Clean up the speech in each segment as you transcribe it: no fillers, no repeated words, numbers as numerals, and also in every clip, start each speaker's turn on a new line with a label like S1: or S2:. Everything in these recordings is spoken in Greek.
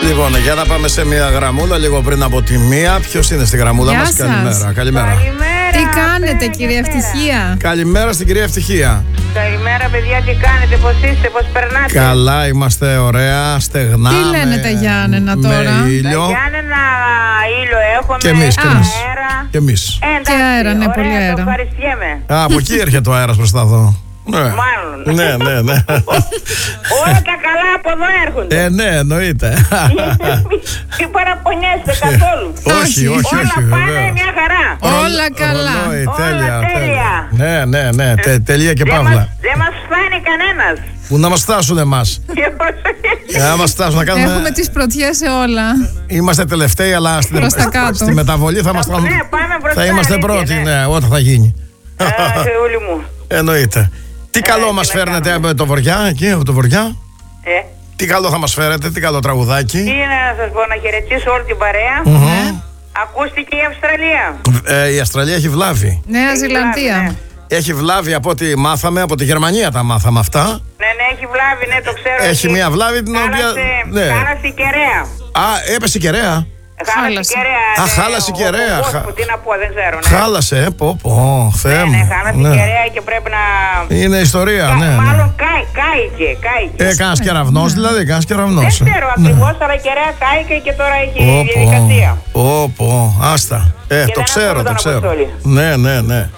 S1: Λοιπόν, για να πάμε σε μια γραμμούλα λίγο πριν από τη μία. Ποιος είναι στη γραμμούλα μας? Καλημέρα.
S2: Καλημέρα.
S3: Τι κάνετε, κυρία Ευτυχία?
S1: Καλημέρα στην κυρία Ευτυχία.
S2: Καλημέρα, παιδιά, τι κάνετε, πώς είστε, πώς περνάτε?
S1: Καλά, είμαστε ωραία, στεγνά.
S3: Τι λένε τα Γιάννενα τώρα?
S1: Με ήλιο.
S2: Τα Γιάννενα ήλιο έχουμε.
S1: Και εμείς, και εμείς.
S2: Αέρα.
S1: Και εμείς.
S3: Και αέρα, ναι, πολύ αέρα.
S2: Το ευχαριστιέμαι.
S1: Από εκεί έρχεται ο αέρας προς τα δω. Ναι.
S2: Μάλλον.
S1: Ναι.
S2: Όλα τα καλά από εδώ έρχονται.
S1: Ναι, εννοείται.
S2: Μην παραπονιέστε καθόλου.
S1: Όχι.
S2: Όλα πάνε
S1: βεβαίως.
S2: μια χαρά.
S3: Όλα καλά.
S1: Τέλεια.
S2: τέλεια.
S1: Ναι. Τελεία και παύλα.
S2: Δεν μας φτάνει κανένας.
S1: Που να μας φτάσουν εμάς. Να μας φτάσουν να κάνουμε.
S3: Έχουμε τις πρωτιές σε όλα.
S1: Είμαστε τελευταίοι, αλλά
S3: Προς τα κάτω.
S1: στη μεταβολή θα είμαστε.
S2: Ναι, πάμε μπροστά,
S1: Θα είμαστε
S2: αλήθεια,
S1: πρώτοι,
S2: ναι.
S1: ναι, όταν θα γίνει.
S2: Θεούλη μου.
S1: Εννοείται. Τι καλό
S2: τι
S1: μας
S2: να
S1: φέρνετε
S2: κάνουμε.
S1: από το βοριά, εκεί από το βοριά.
S2: Τι
S1: Τι καλό θα μας φέρετε, τι καλό τραγουδάκι.
S2: είναι να σας πω, να χαιρετήσω όλη την παρέα. Ακούστηκε η Αυστραλία.
S1: Η Αυστραλία έχει βλάβη.
S3: Νέα
S2: Έχει
S3: Ζηλανδία.
S2: βλάβει, ναι.
S1: Έχει βλάβη από ό,τι μάθαμε, από τη Γερμανία τα μάθαμε αυτά.
S2: Ναι, έχει βλάβη, ναι, το ξέρω.
S1: Έχει μια βλάβη την οποία. Ναι.
S2: Χάλασε η κεραία.
S1: Έπεσε η κεραία.
S2: Χάλασε η κεραία.
S1: χάλασε η κεραία.
S2: Τι να πω, δεν ξέρω. Ναι.
S1: Χάλασε, Θεέ μου.
S2: Ναι, χάλασε η κεραία και πρέπει να.
S1: Είναι ιστορία, ναι.
S2: Μάλλον κάηκε.
S1: Κάνας κεραυνός δηλαδή, κάνας
S2: Δεν
S1: κεραυνός.
S2: ξέρω ακριβώς, αλλά η κεραία κάηκε και τώρα έχει διαδικασία.
S1: Άστα. Το
S2: δεν
S1: ξέρω,
S2: ακούω
S1: το
S2: τον
S1: ξέρω.
S2: Αποστόλη.
S1: Ναι.
S2: Ναι.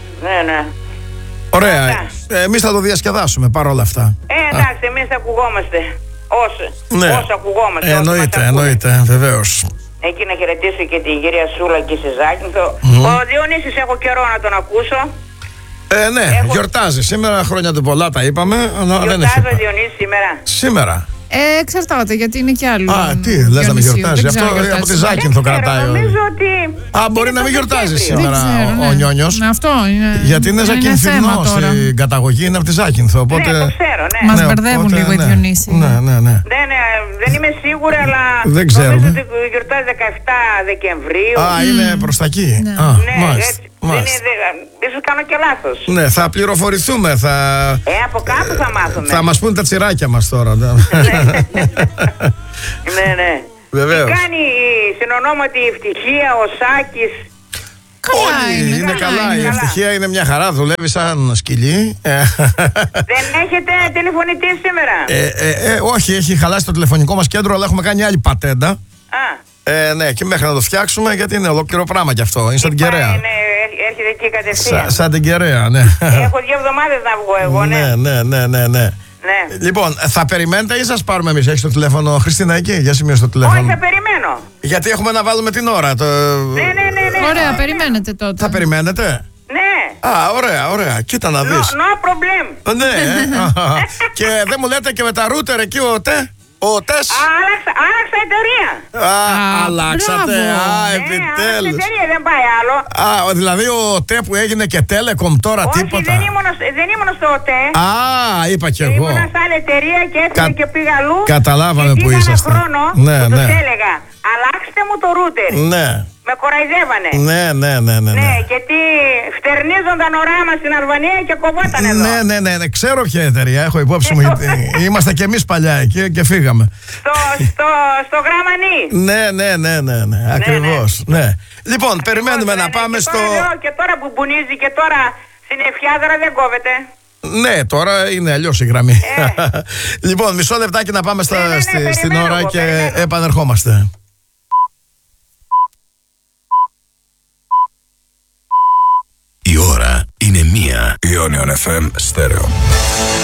S1: Ωραία.
S2: Αυτά.
S1: Εμείς θα το διασκεδάσουμε παρόλα αυτά.
S2: Εντάξει, εμείς ακουγόμαστε. Όσο ακουγόμαστε. όσοι μας ακούνε.
S1: Εννοείται, βεβαίως.
S2: Εκεί να χαιρετήσω και την κυρία Σούλα και στη Ζάκυνθο. Ο Διονύσης έχω καιρό να τον ακούσω.
S1: Ναι, γιορτάζει. Σήμερα χρόνια του πολλά τα είπαμε, αλλά δεν έχει.
S2: Γιορτάζει ο Διονύσης σήμερα.
S1: Σήμερα.
S3: Εξαρτάται, γιατί είναι κι άλλο.
S1: Τι, λες να μην γιορτάζει. Αυτό από τη Ζάκυνθο κρατάει.
S2: Νομίζω ότι.
S1: Μπορεί να μην γιορτάζει σήμερα
S3: ναι.
S1: ο Νιόνιος.
S3: Αυτό είναι.
S1: Γιατί είναι Ζακυνθινός. Η καταγωγή είναι από τη Ζάκυνθο. Οπότε.
S2: Ναι, το ξέρω, ναι.
S3: Μας μπερδεύουν λίγο οι Διονύσοι.
S1: Ναι.
S2: Δεν είμαι σίγουρη, αλλά.
S1: Δεν ξέρουμε.
S2: Νομίζω ότι γιορτάζει 17 Δεκεμβρίου.
S1: Είναι προς τα εκεί.
S2: Ναι,
S1: Μάλιστα.
S2: ίσως κάνω και λάθος.
S1: Ναι, θα πληροφορηθούμε.
S2: Από κάπου θα μάθουμε.
S1: Θα μας πούν τα τσιράκια μας τώρα.
S2: Ναι.
S1: Βεβαίως.
S2: Τι κάνει η συνονόματη Ευτυχία, ο Σάκης?
S1: Όλοι είναι καλά. Η Ευτυχία είναι μια χαρά. Δουλεύει σαν σκυλί.
S2: Δεν έχετε τηλεφωνητή σήμερα?
S1: Όχι, έχει χαλάσει το τηλεφωνικό μας κέντρο, αλλά έχουμε κάνει άλλη πατέντα. Ναι, και μέχρι να το φτιάξουμε, γιατί είναι ολόκληρο πράγμα κι αυτό. Είναι σαν την κεραία.
S2: Έρχεται εκεί κατευθείαν.
S1: Σαν την κεραία, ναι.
S2: Έχω 2 εβδομάδες να βγω εγώ, ναι.
S1: Ναι. Λοιπόν, θα περιμένετε ή σας πάρουμε εμείς? Έχεις το τηλέφωνο, Χριστίνα, εκεί? Για σημείο το τηλέφωνο.
S2: Όχι, θα περιμένω.
S1: Γιατί έχουμε να βάλουμε την ώρα.
S2: Ναι.
S3: Ωραία, περιμένετε τότε.
S1: Θα περιμένετε?
S2: Ναι.
S1: Ωραία. Κοίτα να δεις.
S2: No problem.
S1: Ναι. Και δεν μου λέτε και με τα ρούτερ εκεί ο ΤΕΣ.
S2: Άλλαξα εταιρεία.
S1: Αλλάξατε.
S2: Άλλαξα
S1: Επιτέλους.
S2: εταιρεία, δεν πάει άλλο.
S1: Δηλαδή ο ΤΕ που έγινε και Telecom τώρα,
S2: Όχι,
S1: τίποτα.
S2: δεν ήμουν στο ΟΤΕ.
S1: Είπα κι εγώ.
S2: Ήμουν σε άλλη εταιρεία και έφυγε και πήγα αλλού.
S1: Καταλάβαμε που
S2: είσαστε.
S1: είσαστε.
S2: Ένα χρόνο
S1: Ναι.
S2: που τους έλεγα, αλλάξτε μου το ρούτερ.
S1: Ναι.
S2: Με κοραϊδεύανε.
S1: Ναι.
S2: Γιατί φτερνίζονταν οράμα στην Αλβανία και κοβόταν εδώ.
S1: Ναι. Ξέρω ποια εταιρεία, έχω υπόψη μου. Είμαστε κι εμείς παλιά εκεί και φύγαμε.
S2: Στο Γραμμανί.
S1: Ναι. Ακριβώς. Ναι. Λοιπόν, περιμένουμε να πάμε στο.
S2: Και τώρα που μπουνίζει και τώρα στην Εφιάδρα δεν κόβεται.
S1: Ναι, τώρα είναι αλλιώς η γραμμή. Λοιπόν, μισό λεπτάκι να πάμε στην ώρα και επανερχόμαστε.
S4: Η ώρα είναι 1. Ionion FM Stereo.